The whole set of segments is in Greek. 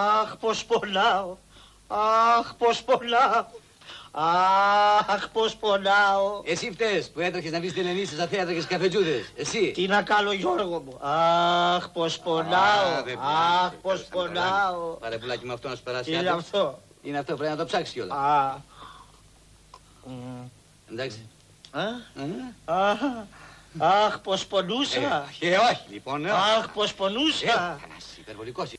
Αχ, πως πονάω. Αχ, πως πονάω. Αχ, πως πονάω. Εσύ φταίς που έτρεχες να βρεις την ενίσχυση στα θέατρα και στις καφετζούδες. Εσύ. Τι να κάνω, Γιώργο μου. Αχ, πως πονάω. Αχ, πως πονάω. Πάρε πουλάκι με αυτό να σου περάσει. Τι είναι αυτό? Είναι αυτό, πρέπει να το ψάξεις κιόλας. Εντάξει. Αχ, πως πονούσα. Όχι, λοιπόν. Αχ, πως πονούσα. Θανάση, υπερβολικός.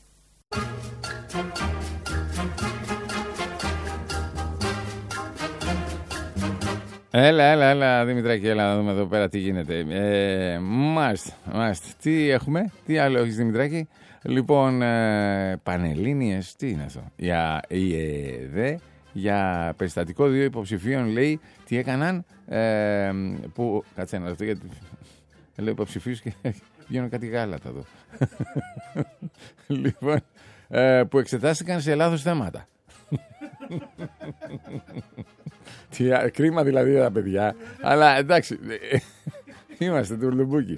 Έλα, Δημητράκη, έλα να δούμε εδώ πέρα τι γίνεται. Μάλιστα. Τι έχουμε, τι άλλο έχεις, Δημητράκη? Λοιπόν, Πανελλήνιες, τι είναι αυτό? Για η ΕΔΕ, για περιστατικό 2 υποψηφίων, λέει, τι έκαναν, που, κάτσε ένα λεπτό, γιατί λέω υποψηφίους και βγαίνουν κάτι γάλατα εδώ. Λοιπόν, που εξετάστηκαν σε λάθος θέματα. Κρίμα δηλαδή τα παιδιά. Αλλά εντάξει, είμαστε τουρλουμπούκι.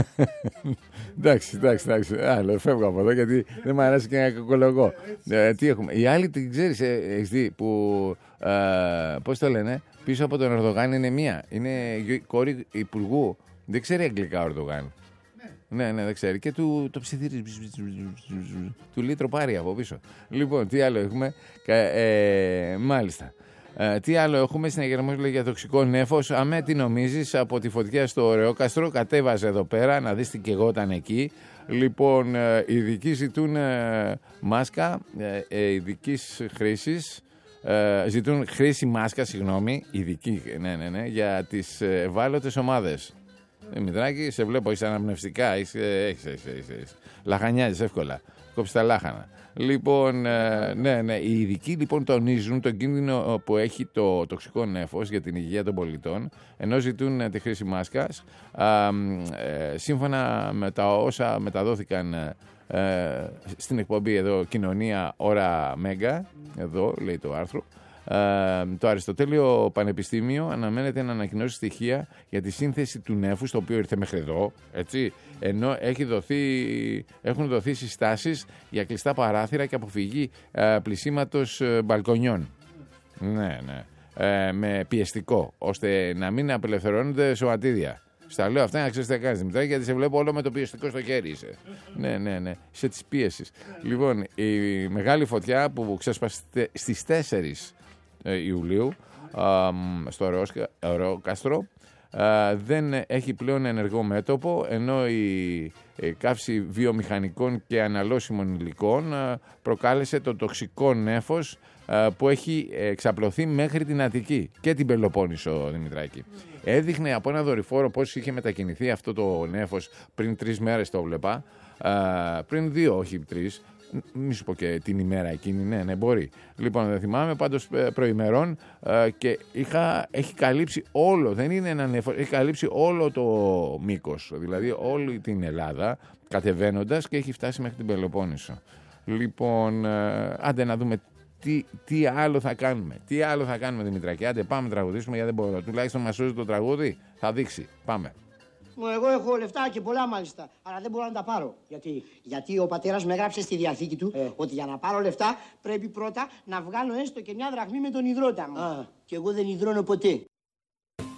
Εντάξει. Φεύγω από εδώ γιατί δεν μου αρέσει και ένα κακολογό. Τι έχουμε? Η άλλη την ξέρεις, έχεις δει, που πώς το λένε, πίσω από τον Ερντογάν είναι μία. Είναι κόρη υπουργού. Δεν ξέρει αγγλικά ο Ερντογάν. Ναι, δεν ξέρει. Και το ψιθύρι του λέει τροπάρει από πίσω. Λοιπόν, τι άλλο έχουμε? Μάλιστα. Τι άλλο έχουμε? Συναγερμός λέει για τοξικό νέφος. Αμέ, τι νομίζεις? Από τη φωτιά στο Ωρεόκαστρο κατέβαζε εδώ πέρα να δεις τι καιγόταν εκεί. Λοιπόν, οι ειδικοί ζητούν μάσκα ειδικής χρήσης. Ζητούν χρήση μάσκα, ειδική, ναι, για τις ευάλωτες ομάδες. Δημητράκη, σε βλέπω, είσαι αναπνευστικά, έχεις λαχανιάζεις εύκολα, κόψεις τα λάχανα. Λοιπόν, ναι, οι ειδικοί λοιπόν τονίζουν τον κίνδυνο που έχει το τοξικό νέφος για την υγεία των πολιτών, ενώ ζητούν τη χρήση μάσκας, σύμφωνα με τα όσα μεταδόθηκαν στην εκπομπή εδώ Κοινωνία Ώρα Μέγκα, εδώ λέει το άρθρο. Το Αριστοτέλειο Πανεπιστήμιο αναμένεται να ανακοινώσει στοιχεία για τη σύνθεση του νέφους, το οποίο ήρθε μέχρι εδώ, έτσι, ενώ έχουν δοθεί συστάσεις για κλειστά παράθυρα και αποφυγή πλησίματος μπαλκονιών. Ναι. Με πιεστικό, ώστε να μην απελευθερώνονται σωματίδια. Στα λέω αυτά για να ξέρεις τι θα κάνεις, Δημητράκη, γιατί σε βλέπω όλο με το πιεστικό στο χέρι είσαι. Ναι. Σε τις πίεσεις. Λοιπόν, η μεγάλη φωτιά που ξέσπασε στις 4 Ιουλίου στο Ωρεόκαστρο δεν έχει πλέον ενεργό μέτωπο, ενώ η καύση βιομηχανικών και αναλώσιμων υλικών προκάλεσε το τοξικό νέφος που έχει εξαπλωθεί μέχρι την Αττική και την Πελοπόννησο, Δημητράκη. Έδειχνε από ένα δορυφόρο πώς είχε μετακινηθεί αυτό το νέφος πριν 3 μέρες, το βλέπα. Πριν 2, όχι 3. Μη σου πω και την ημέρα εκείνη, ναι, μπορεί. Λοιπόν, δεν θυμάμαι, πάντως προημερών και έχει καλύψει όλο, δεν είναι ένα νέφος, έχει καλύψει όλο το μήκος, δηλαδή όλη την Ελλάδα, κατεβαίνοντας, και έχει φτάσει μέχρι την Πελοπόννησο. Λοιπόν, άντε να δούμε τι άλλο θα κάνουμε. Τι άλλο θα κάνουμε, Δημητράκη? Άντε πάμε να τραγουδήσουμε, γιατί δεν μπορώ. Τουλάχιστον μας σώζει το τραγούδι, θα δείξει. Πάμε. Εγώ έχω λεφτά και πολλά μάλιστα, αλλά δεν μπορώ να τα πάρω. Γιατί ο πατέρας μου έγραψε στη διαθήκη του ότι για να πάρω λεφτά πρέπει πρώτα να βγάλω έστω και 1 δραχμή με τον ιδρώτα μου. Και εγώ δεν ιδρώνω ποτέ.